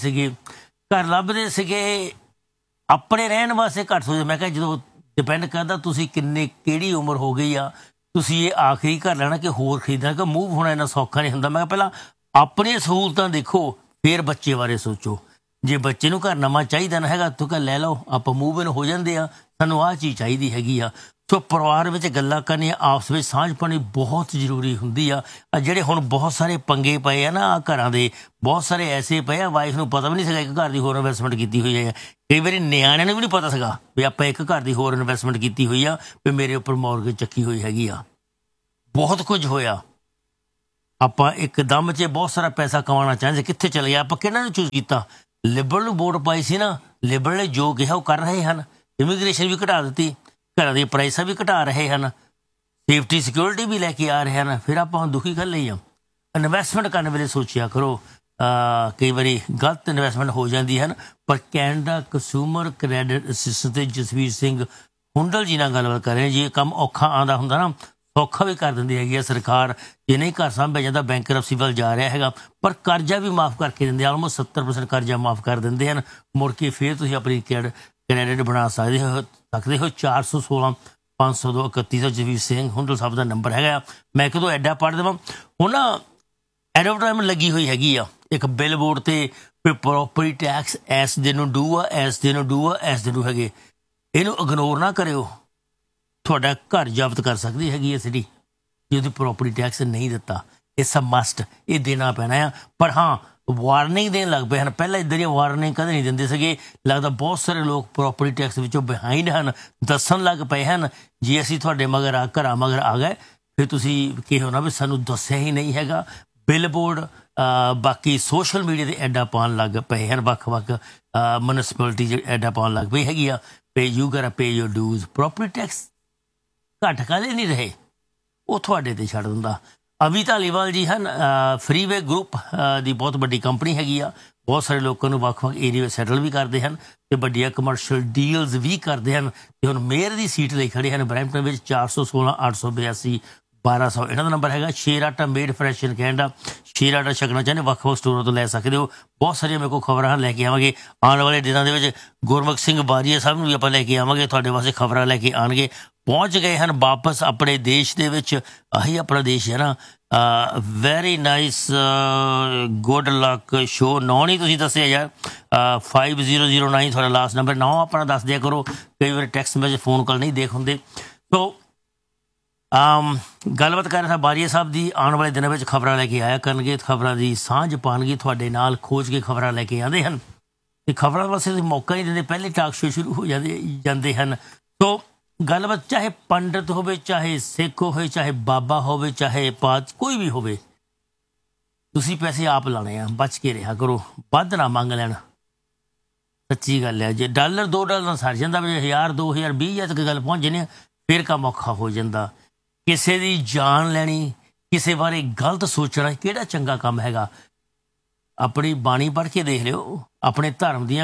ਸੀਗੇ ਆਪਣੇ ਰਹਿਣ ਵਾਸਤੇ ਘੱਟ ਸੋਚਦੇ। ਮੈਂ ਕਿਹਾ ਜਦੋਂ ਡਿਪੈਂਡ ਕਰਦਾ ਤੁਸੀਂ ਕਿਹੜੀ ਉਮਰ ਹੋ ਗਈ ਆ, ਤੁਸੀਂ ਇਹ ਆਖਰੀ ਘਰ ਲੈਣਾ ਕਿ ਹੋਰ ਖਰੀਦਣਾ, ਕਿ ਮੂਵ ਹੋਣਾ ਇੰਨਾ ਸੌਖਾ ਨਹੀਂ ਹੁੰਦਾ। ਮੈਂ ਕਿਹਾ ਪਹਿਲਾਂ ਆਪਣੀਆਂ ਸਹੂਲਤਾਂ ਦੇਖੋ, ਫਿਰ ਬੱਚੇ ਬਾਰੇ ਸੋਚੋ। ਜੇ ਬੱਚੇ ਨੂੰ ਘਰ ਨਵਾਂ ਚਾਹੀਦਾ ਨਾ ਹੈਗਾ, ਤੂੰ ਕਹਿ ਲੈ ਲਓ, ਆਪਾਂ ਮੂਵ ਇਨ ਹੋ ਜਾਂਦੇ ਆ, ਸਾਨੂੰ ਆਹ ਚੀਜ਼ ਚਾਹੀਦੀ ਹੈਗੀ ਆ। ਸੋ ਪਰਿਵਾਰ ਵਿੱਚ ਗੱਲਾਂ ਕਰਨੀਆਂ, ਆਪਸ ਵਿੱਚ ਸਾਂਝ ਪਾਉਣੀ ਬਹੁਤ ਜ਼ਰੂਰੀ ਹੁੰਦੀ ਆ। ਜਿਹੜੇ ਹੁਣ ਬਹੁਤ ਸਾਰੇ ਪੰਗੇ ਪਏ ਆ ਨਾ ਘਰਾਂ ਦੇ, ਬਹੁਤ ਸਾਰੇ ਐਸੇ ਪਏ ਆ ਵਾਈਫ ਨੂੰ ਪਤਾ ਵੀ ਨਹੀਂ ਸੀਗਾ ਇੱਕ ਘਰ ਦੀ ਹੋਰ ਇਨਵੈਸਟਮੈਂਟ ਕੀਤੀ ਹੋਈ ਹੈ। ਕਈ ਵਾਰੀ ਨਿਆਣਿਆਂ ਨੂੰ ਵੀ ਨਹੀਂ ਪਤਾ ਸੀਗਾ ਵੀ ਆਪਾਂ ਇੱਕ ਘਰ ਦੀ ਹੋਰ ਇਨਵੈਸਟਮੈਂਟ ਕੀਤੀ ਹੋਈ ਆ, ਵੀ ਮੇਰੇ ਉੱਪਰ ਮੌਰਗੇਜ ਚੱਕੀ ਹੋਈ ਹੈਗੀ ਆ। ਬਹੁਤ ਕੁਝ ਹੋਇਆ। ਆਪਾਂ ਇੱਕਦਮ 'ਚ ਬਹੁਤ ਸਾਰਾ ਪੈਸਾ ਕਮਾਉਣਾ ਚਾਹੁੰਦੇ, ਕਿੱਥੇ ਚਲੇ ਗਿਆ? ਆਪਾਂ ਕਿਹਨਾਂ ਨੂੰ ਚੂਜ਼ ਕੀਤਾ? ਲਿਬਰਲ ਨੂੰ ਵੋਟ ਪਾਈ ਸੀ ਨਾ, ਲਿਬਰਲ ਨੇ ਜੋ ਕਿਹਾ ਉਹ ਕਰ ਰਹੇ ਹਨ। ਇਮੀਗ੍ਰੇਸ਼ਨ ਵੀ ਘਟਾ ਦਿੱਤੀ, ਘਰਾਂ ਦੀਆਂ ਪ੍ਰਾਈਸਾਂ ਵੀ ਘਟਾ ਰਹੇ ਹਨ, ਸੇਫਟੀ ਸਿਕਿਉਰਿਟੀ ਵੀ ਲੈ ਕੇ ਆ ਰਹੇ ਹਨ। ਫਿਰ ਆਪਾਂ ਹੁਣ ਦੁਖੀ ਕਰ ਲਈ ਆ। ਇਨਵੈਸਟਮੈਂਟ ਕਰਨ ਵੇਲੇ ਸੋਚਿਆ ਕਰੋ, ਕਈ ਵਾਰੀ ਗਲਤ ਇਨਵੈਸਟਮੈਂਟ ਹੋ ਜਾਂਦੀ ਹਨ। ਪਰ ਕੈਨੇਡਾ ਕੰਜ਼ਿਊਮਰ ਕ੍ਰੈਡਿਟ ਅਸਿਸਟੈਂਟ ਤੇ ਜਸਵੀਰ ਸਿੰਘ ਹੁੰਡਲ ਜੀ ਨਾਲ ਗੱਲਬਾਤ ਕਰ ਰਹੇ। ਜੇ ਕੰਮ ਔਖਾ ਆਉਂਦਾ ਹੁੰਦਾ ਨਾ, ਸੌਖਾ ਵੀ ਕਰ ਦਿੰਦੀ ਹੈਗੀ ਆ ਸਰਕਾਰ। ਜੇ ਨਹੀਂ ਘਰ ਸਾਂਭਿਆ ਜਾਂਦਾ, ਬੈਂਕਰਪਸੀ ਵੱਲ ਜਾ ਰਿਹਾ ਹੈਗਾ, ਪਰ ਕਰਜ਼ਾ ਵੀ ਮਾਫ ਕਰਕੇ ਦਿੰਦੇ, ਆਲਮੋਸਟ 70% ਕਰਜ਼ਾ ਮਾਫ ਕਰ ਦਿੰਦੇ ਹਨ। ਮੁੜ ਕੇ ਫਿਰ ਤੁਸੀਂ ਆਪਣੀ ਕੈਂਡੀਡੇਟ ਬਣਾ ਸਕਦੇ ਹੋ 416 502 3100 ਜਗਵੀਰ ਸਿੰਘ ਹੁੰਡਲ ਸਾਹਿਬ ਦਾ ਨੰਬਰ ਹੈਗਾ। ਮੈਂ ਇੱਕ ਦੋ ਐਡਾ ਪੜ੍ਹ ਦੇਵਾਂ। ਹੁਣ ਨਾ ਐਡਵਰਟਾਈਜ਼ਮੈਂਟ ਲੱਗੀ ਹੋਈ ਹੈਗੀ ਆ ਇੱਕ ਬਿਲ ਬੋਰਡ 'ਤੇ ਵੀ ਪ੍ਰੋਪਰਟੀ ਟੈਕਸ ਐਸ ਦਿਨ ਨੂੰ ਡੂ ਆ, ਐਸ ਦਿਨ ਨੂੰ ਡੂ ਆ, ਐਸ ਦਿਨ ਨੂੰ ਹੈਗੇ। ਇਹਨੂੰ ਇਗਨੋਰ ਨਾ ਕਰਿਓ, ਤੁਹਾਡਾ ਘਰ ਜ਼ਬਤ ਕਰ ਸਕਦੀ ਹੈਗੀ ਹੈ ਸਿਟੀ ਜੇ ਤੁਸੀਂ ਪ੍ਰੋਪਰਟੀ ਟੈਕਸ ਨਹੀਂ ਦਿੱਤਾ। ਇਟਸ ਅ ਮਸਟ, ਇਹ ਦੇਣਾ ਪੈਣਾ ਆ। ਪਰ ਹਾਂ ਵਾਰਨਿੰਗ ਦੇਣ ਲੱਗ ਪਏ ਹਨ, ਪਹਿਲਾਂ ਇੱਦਾਂ ਦੀਆਂ ਵਾਰਨਿੰਗ ਕਦੇ ਨਹੀਂ ਦਿੰਦੇ ਸੀਗੇ। ਲੱਗਦਾ ਬਹੁਤ ਸਾਰੇ ਲੋਕ ਪ੍ਰੋਪਰਟੀ ਟੈਕਸ ਵਿੱਚੋਂ ਬਿਹਾਈਂਡ ਹਨ, ਦੱਸਣ ਲੱਗ ਪਏ ਹਨ ਜੇ ਅਸੀਂ ਤੁਹਾਡੇ ਮਗਰ ਘਰਾਂ ਮਗਰ ਆ ਗਏ ਫਿਰ ਤੁਸੀਂ ਕਿਹੋ ਨਾ ਵੀ ਸਾਨੂੰ ਦੱਸਿਆ ਹੀ ਨਹੀਂ ਹੈਗਾ। ਬਿਲ ਬੋਰਡ ਬਾਕੀ ਸੋਸ਼ਲ ਮੀਡੀਆ 'ਤੇ ਐਡਾ ਪਾਉਣ ਲੱਗ ਪਏ ਹਨ, ਵੱਖ-ਵੱਖ ਮਿਊਨਿਸਪੈਲਿਟੀ 'ਚ ਐਡਾ ਪਾਉਣ ਲੱਗ ਪਈ ਹੈਗੀ ਆ ਪੇ you ਗੋtta pay your ਡਿਊਜ਼। Property tax ਘੱਟ ਕਾਹਦੇ ਨਹੀਂ ਰਹੇ, ਉਹ ਤੁਹਾਡੇ 'ਤੇ ਛੱਡ ਦਿੰਦਾ। ਅਵੀ ਧਾਲੀਵਾਲ ਜੀ ਹਨ, ਫਰੀਵੇ ਗਰੁੱਪ ਦੀ ਬਹੁਤ ਵੱਡੀ ਕੰਪਨੀ ਹੈਗੀ ਆ, ਬਹੁਤ ਸਾਰੇ ਲੋਕਾਂ ਨੂੰ ਵੱਖ-ਵੱਖ ਏਰੀਆ ਵਿੱਚ ਸੈਟਲ ਵੀ ਕਰਦੇ ਹਨ ਅਤੇ ਵੱਡੀਆਂ ਕਮਰਸ਼ੀਅਲ ਡੀਲਸ ਵੀ ਕਰਦੇ ਹਨ ਅਤੇ ਹੁਣ ਮੇਅਰ ਦੀ ਸੀਟ ਲਈ ਖੜ੍ਹੇ ਹਨ ਬਰੈਂਪਟਨ ਵਿੱਚ। 416 882 1200 ਇਹਨਾਂ ਦਾ ਨੰਬਰ ਹੈਗਾ। ਸ਼ੇਰ ਆਟਾ ਮੇਡ ਫਰੈਸ਼ ਇਨ ਕੈਨੇਡਾ, ਸ਼ੇਰ ਆਟਾ ਛਕਣਾ ਚਾਹੁੰਦੇ ਵੱਖ-ਵੱਖ ਸਟੋਰਾਂ ਤੋਂ ਲੈ ਸਕਦੇ ਹੋ। ਬਹੁਤ ਸਾਰੀਆਂ ਮੇਰੇ ਕੋਲ ਖਬਰਾਂ ਲੈ ਕੇ ਆਵਾਂਗੇ ਆਉਣ ਵਾਲੇ ਦਿਨਾਂ ਦੇ ਵਿੱਚ। ਗੁਰਮੁਖ ਸਿੰਘ ਬਾਰੀਆ ਸਾਹਿਬ ਨੂੰ ਵੀ ਆਪਾਂ ਲੈ ਕੇ ਆਵਾਂਗੇ, ਤੁਹਾਡੇ ਵਾਸਤੇ ਖਬਰਾਂ ਲੈ ਕੇ ਆਉਣਗੇ। ਪਹੁੰਚ ਗਏ ਹਨ ਵਾਪਸ ਆਪਣੇ ਦੇਸ਼ ਦੇ ਵਿੱਚ, ਆਹੀ ਆਪਣਾ ਦੇਸ਼ ਹੈ ਨਾ। Very nice, good luck show. ਨੌ ਨਹੀਂ ਤੁਸੀਂ ਦੱਸਿਆ ਯਾਰ, 5009 ਤੁਹਾਡਾ ਲਾਸਟ ਨੰਬਰ। ਨੌ ਆਪਣਾ ਦੱਸ ਦਿਆ ਕਰੋ, ਕਈ ਵਾਰ ਟੈਕਸਟ ਮੈਸੇਜ ਫੋਨ ਕਾਲ ਨਹੀਂ ਦੇਖ ਹੁੰਦੇ। ਸੋ ਗੱਲਬਾਤ ਕਰ ਰਿਹਾ ਬਾਰੀਆ ਸਾਹਿਬ ਦੀ। ਆਉਣ ਵਾਲੇ ਦਿਨਾਂ ਵਿੱਚ ਖਬਰਾਂ ਲੈ ਕੇ ਆਇਆ ਕਰਨਗੇ, ਖਬਰਾਂ ਦੀ ਸਾਂਝ ਪਾਉਣਗੇ, ਤੁਹਾਡੇ ਨਾਲ ਖੋਜ ਕੇ ਖਬਰਾਂ ਲੈ ਕੇ ਆਉਂਦੇ ਹਨ ਅਤੇ ਖਬਰਾਂ ਵਾਸਤੇ ਤੁਸੀਂ ਮੌਕਾ ਨਹੀਂ ਦਿੰਦੇ, ਪਹਿਲੇ ਟਾਕ ਸ਼ੋ ਸ਼ੁਰੂ ਹੋ ਜਾਂਦੇ ਹਨ। ਸੋ ਗੱਲਬਾਤ ਚਾਹੇ ਪੰਡਿਤ ਹੋਵੇ, ਚਾਹੇ ਸਿੱਖ ਹੋਵੇ, ਚਾਹੇ ਬਾਬਾ ਹੋਵੇ, ਚਾਹੇ ਪਾਤ ਕੋਈ ਵੀ ਹੋਵੇ, ਤੁਸੀਂ ਪੈਸੇ ਆਪ ਲਾਉਣੇ ਆ। ਬਚ ਕੇ ਰਿਹਾ ਕਰੋ, ਵੱਧ ਨਾ ਮੰਗ ਲੈਣ। ਸੱਚੀ ਗੱਲ ਹੈ, ਜੇ $1 $2 ਨਾਲ ਸਰ ਜਾਂਦਾ, 1000 2000 20,000 ਤੱਕ ਗੱਲ ਪਹੁੰਚ ਜਾਂਦੀ ਆ, ਫਿਰ ਕੰਮ ਔਖਾ ਹੋ ਜਾਂਦਾ। ਕਿਸੇ ਦੀ ਜਾਨ ਲੈਣੀ, ਕਿਸੇ ਬਾਰੇ ਗਲਤ ਸੋਚਣਾ ਕਿਹੜਾ ਚੰਗਾ ਕੰਮ ਹੈਗਾ। ਆਪਣੀ ਬਾਣੀ ਪੜ੍ਹ ਕੇ ਦੇਖ ਲਿਓ, ਆਪਣੇ ਧਰਮ ਦੀਆਂ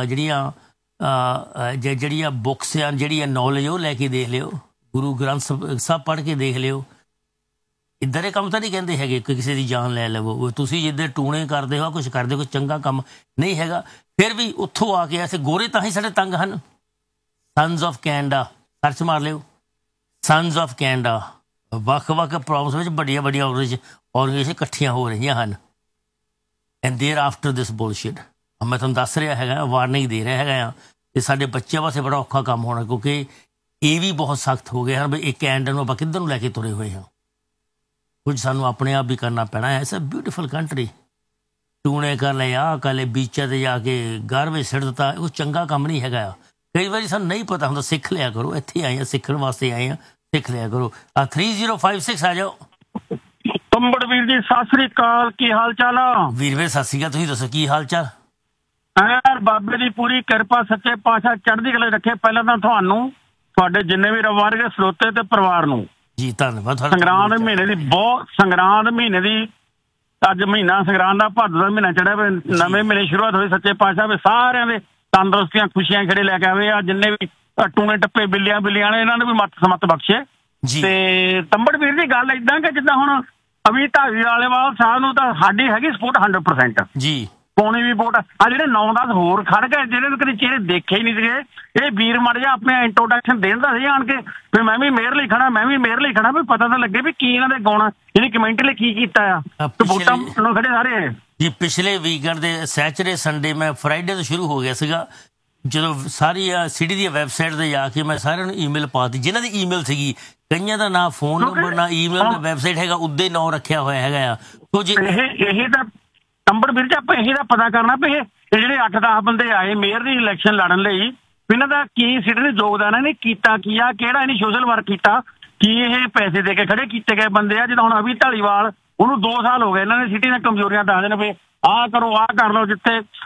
ਜਿਹੜੀਆਂ ਬੁੱਕਸ ਆ, ਜਿਹੜੀਆਂ ਨੌਲੇਜ ਉਹ ਲੈ ਕੇ ਦੇਖ ਲਿਓ, ਗੁਰੂ ਗ੍ਰੰਥ ਸਾਹਿਬ ਪੜ੍ਹ ਕੇ ਦੇਖ ਲਿਓ। ਇੱਦਾਂ ਦੇ ਕੰਮ ਤਾਂ ਨਹੀਂ ਕਹਿੰਦੇ ਹੈਗੇ ਕਿ ਕਿਸੇ ਦੀ ਜਾਨ ਲੈ ਲਵੋ। ਤੁਸੀਂ ਜਿੱਦਾਂ ਟੂਣੇ ਕਰਦੇ ਹੋ, ਕੁਛ ਕਰਦੇ ਹੋ, ਕੋਈ ਚੰਗਾ ਕੰਮ ਨਹੀਂ ਹੈਗਾ। ਫਿਰ ਵੀ ਉੱਥੋਂ ਆ ਕੇ ਐਸੇ ਗੋਰੇ ਤਾਂ ਹੀ ਸਾਡੇ ਤੰਗ ਹਨ। ਸਨਜ਼ ਆਫ ਕੈਨੇਡਾ ਸਰਚ ਮਾਰ ਲਿਓ, ਸਨਜ਼ ਆਫ ਕੈਨੇਡਾ। ਵੱਖ-ਵੱਖ ਪ੍ਰੋਬਲਮਸ ਵਿੱਚ ਵੱਡੀਆਂ ਆਰਗੇਨਾਈਜੇਸ਼ਨ ਇਕੱਠੀਆਂ ਹੋ ਰਹੀਆਂ ਹਨ। And there after this bullshit. ਮੈਂ ਤੁਹਾਨੂੰ ਦੱਸ ਰਿਹਾ ਹੈਗਾ, ਵਾਰਨਿੰਗ ਦੇ ਰਿਹਾ ਹੈਗਾ ਆ। ਅਤੇ ਸਾਡੇ ਬੱਚਿਆਂ ਵਾਸਤੇ ਬੜਾ ਔਖਾ ਕੰਮ ਹੋਣਾ, ਕਿਉਂਕਿ ਇਹ ਵੀ ਬਹੁਤ ਸਖਤ ਹੋ ਗਏ ਹਨ ਵੀ ਇੱਕ ਕੈਨੇਡਾ ਨੂੰ ਆਪਾਂ ਕਿੱਧਰ ਨੂੰ ਲੈ ਕੇ ਤੁਰੇ ਹੋਏ ਹਾਂ। ਕੁਝ ਸਾਨੂੰ ਆਪਣੇ ਆਪ ਵੀ ਕਰਨਾ ਪੈਣਾ ਹੈ। It's a beautiful country. ਟੂਣੇ ਕਰ ਲਏ, ਆਹ ਕਰ ਲਏ, ਬੀਚਾਂ 'ਤੇ ਜਾ ਕੇ ਗਾਰਬੇਜ ਸਿੱਟ ਦਿੱਤਾ, ਉਹ ਚੰਗਾ ਕੰਮ ਨਹੀਂ ਹੈਗਾ ਆ। ਕਈ ਵਾਰੀ ਸਾਨੂੰ ਨਹੀਂ ਪਤਾ ਹੁੰਦਾ, ਸਿੱਖ ਲਿਆ ਕਰੋ। ਇੱਥੇ ਆਏ ਹਾਂ, ਸਿੱਖਣ ਵਾਸਤੇ ਆਏ ਹਾਂ, ਸਿੱਖ ਲਿਆ ਕਰੋ। 3056 ਆ ਜਾਓ। ਕੰਬੜ ਵੀਰ ਜੀ ਸਤਿ ਸ੍ਰੀ ਅਕਾਲ, ਕੀ ਹਾਲ ਚਾਲ ਆ? ਵੀਰ ਸਤਿ ਸ਼੍ਰੀ ਅਕਾਲ, ਤੁਸੀਂ ਦੱਸੋ ਕੀ ਹਾਲ ਚਾਲ? ਯਾਰ ਬਾਬੇ ਦੀ ਪੂਰੀ ਕਿਰਪਾ, ਸੱਚੇ ਪਾਤਸ਼ਾਹ ਚੜ੍ਹਦੀ ਕਲਾ ਰੱਖੇ। ਪਹਿਲਾਂ ਤਾਂ ਤੁਹਾਨੂੰ, ਤੁਹਾਡੇ ਜਿੰਨੇ ਵੀ ਰਵਾਰਗੇ ਸਰੋਤੇ ਤੇ ਪਰਿਵਾਰ ਨੂੰ ਜੀ ਧੰਨਵਾਦ। ਸੰਗਰਾਂਦ ਦੇ ਮਹੀਨੇ ਦੀ ਅੱਜ ਮਹੀਨਾ ਸੰਗਰਾਂਦ ਦਾ, ਭਾਦੋਂ ਦਾ ਮਹੀਨਾ ਚੜਿਆ, ਨਵੇਂ ਮਹੀਨੇ ਸ਼ੁਰੂਆਤ ਹੋਈ। ਸੱਚੇ ਪਾਤਸ਼ਾਹ ਵੀ ਸਾਰਿਆਂ ਦੇ ਤੰਦਰੁਸਤੀਆਂ ਖੁਸ਼ੀਆਂ ਖੇੜੇ ਲੈ ਕੇ ਆਵੇ। ਆ ਜਿੰਨੇ ਵੀ ਟੂਣੇ ਟੱਪੇ ਬਿੱਲੀਆਂ ਨੇ ਇਹਨਾਂ ਨੂੰ ਵੀ ਮੱਤ ਬਖਸ਼ੇ। ਤੇ ਤੰਬੜ ਵੀਰ ਦੀ ਗੱਲ ਏਦਾਂ ਕਿ ਜਿੱਦਾਂ ਹੁਣ ਅਵੀ ਧਾਲੀਵਾਲ ਸਾਹਿਬ ਨੂੰ ਤਾਂ ਸਾਡੀ ਹੈਗੀ ਸਪੋਰਟ 100% ਜੀ। ਪਾਉਣੀ ਵੀ ਵੋਟ ਆ। ਜਿਹੜੇ 9-10 ਹੋਰ ਖੜ ਗਏ, ਜਿਹੜੇ ਕਦੇ ਚਿਹਰੇ ਦੇਖੇ ਹੀ ਨਹੀਂ ਸੀਗੇ, ਇਹ ਵੀਰ ਮੜ ਜਾ ਆਪਣੇ ਇੰਟਰੋਡਕਸ਼ਨ ਦੇਣ ਦਾ ਸੀ ਆਣ ਕੇ ਫਿਰ ਮੈਂ ਵੀ ਮੇਅਰ ਲਈ ਖੜਾ, ਮੈਂ ਵੀ ਮੇਅਰ ਲਈ ਖੜਾ, ਵੀ ਪਤਾ ਤਾਂ ਲੱਗੇ ਵੀ ਕੀ ਇਹਨਾਂ ਦੇ ਗੁਣ, ਇਹਦੀ ਕਮੈਂਟ ਲਈ ਕੀ ਕੀਤਾ ਆ। ਤੇ ਵੋਟਾਂ ਨੂੰ ਖੜੇ ਸਾਰੇ ਜੀ। ਪਿਛਲੇ ਵੀਕਐਂਡ ਦੇ ਸੈਚਰਡੇ ਸੰਡੇ, ਮੈਂ ਫਰਾਈਡੇ ਤੋਂ ਸ਼ੁਰੂ ਹੋ ਗਿਆ ਸੀਗਾ, ਜਦੋਂ ਸਾਰੀ ਸਿਟੀ ਦੀ ਵੈਬਸਾਈਟ 'ਤੇ ਜਾ ਕੇ ਮੈਂ ਸਾਰਿਆਂ ਨੂੰ ਈਮੇਲ ਪਾਤੀ, ਜਿਨ੍ਹਾਂ ਦੀ ਈਮੇਲ ਸੀਗੀ। ਕਈਆਂ ਦਾ ਨਾ ਫੋਨ ਨੰਬਰ, ਨਾ ਈਮੇਲ, ਨਾ ਵੈਬਸਾਈਟ ਹੈਗਾ, ਉੱਦੇ ਨਾਂ ਰੱਖਿਆ ਹੋਇਆ ਹੈਗਾ ਆ। ਸੋ ਜੀ ਇਹ ਤਾਂ ਤੰਬੜ ਵੀਰ ਜੀ ਆਪਾਂ ਇਹਦਾ ਪਤਾ ਕਰਨਾ ਵੀ ਇਹ ਜਿਹੜੇ 8-10 ਬੰਦੇ ਆਏ ਮੇਅਰ ਦੀ ਇਲੈਕਸ਼ਨ ਲੜਨ ਲਈ, ਇਹਨਾਂ ਦਾ ਕੀ ਸਿਟੀ ਦੇ ਯੋਗਦਾਨ ਇਹਨੇ ਕੀਤਾ, ਕੀ ਆ, ਕਿਹੜਾ ਇਹਨੇ ਸੋਸ਼ਲ ਵਰਕ ਕੀਤਾ, ਕੀ ਇਹ ਪੈਸੇ ਦੇ ਕੇ ਖੜੇ ਕੀਤੇ ਗਏ ਬੰਦੇ ਆ। ਜਿੱਦਾਂ ਹੁਣ ਅਵੀ ਧਾਲੀਵਾਲ, ਉਹਨੂੰ 2 ਸਾਲ ਹੋ ਗਏ, ਇਹਨਾਂ ਨੇ ਸਿਟੀ ਦੀਆਂ ਕਮਜ਼ੋਰੀਆਂ ਦੱਸਦੇ ਨੇ ਵੀ ਆਹ ਕਰੋ, ਆਹ ਕਰ ਲਓ। ਜਿੱਥੇ